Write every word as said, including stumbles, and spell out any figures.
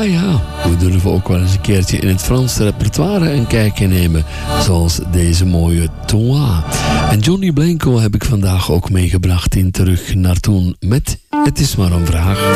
Maar ja, we durven ook wel eens een keertje in het Frans repertoire een kijkje nemen. Zoals deze mooie Toi. En Johnny Blanco heb ik vandaag ook meegebracht in Terug naar Toen met Het is maar een vraag.